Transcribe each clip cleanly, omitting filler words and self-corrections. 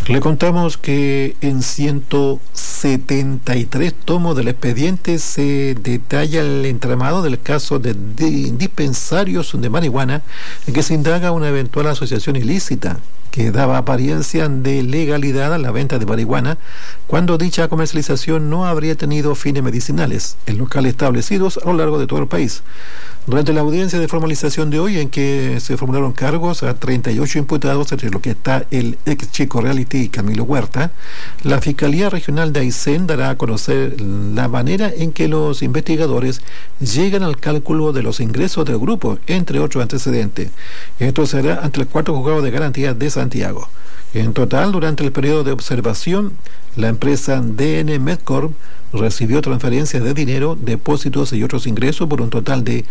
Le contamos que en 173 tomos del expediente se detalla el entramado del caso de dispensarios de marihuana en que se indaga una eventual asociación ilícita que daba apariencia de legalidad a la venta de marihuana cuando dicha comercialización no habría tenido fines medicinales en locales establecidos a lo largo de todo el país. Durante la audiencia de formalización de hoy, en que se formularon cargos a 38 imputados, entre los que está el ex Chico Reality Camilo Huerta, la Fiscalía Regional de Aysén dará a conocer la manera en que los investigadores llegan al cálculo de los ingresos del grupo, entre otros antecedentes. Esto será ante el cuarto juzgado de garantía de Santiago. En total, durante el periodo de observación, la empresa DN Medcorp recibió transferencias de dinero, depósitos y otros ingresos por un total de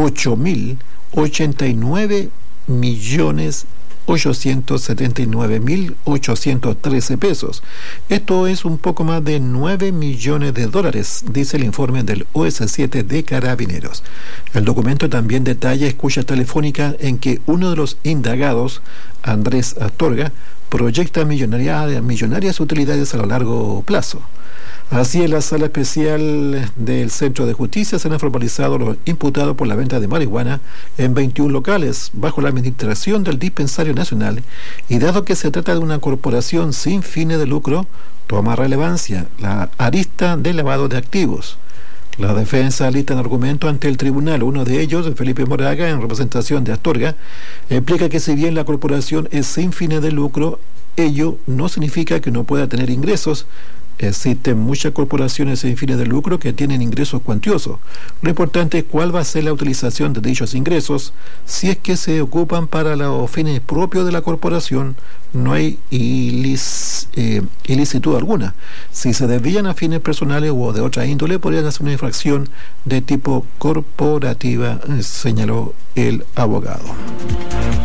8.879.813 pesos. Esto es un poco más de 9 millones de dólares, dice el informe del OS7 de Carabineros. El documento también detalla escuchas telefónicas en que uno de los indagados, Andrés Astorga, proyecta millonarias utilidades a lo largo plazo. Así, en la sala especial del Centro de Justicia se han formalizado los imputados por la venta de marihuana en 21 locales bajo la administración del Dispensario Nacional, y dado que se trata de una corporación sin fines de lucro, toma relevancia la arista de lavado de activos. La defensa lista en argumento ante el tribunal. Uno de ellos, Felipe Moraga, en representación de Astorga, explica que si bien la corporación es sin fines de lucro, ello no significa que no pueda tener ingresos. Existen muchas corporaciones sin fines de lucro que tienen ingresos cuantiosos. Lo importante es cuál va a ser la utilización de dichos ingresos. Si es que se ocupan para los fines propios de la corporación, no hay ilicitud alguna. Si se desvían a fines personales o de otra índole, podrían hacer una infracción de tipo corporativa, señaló el abogado.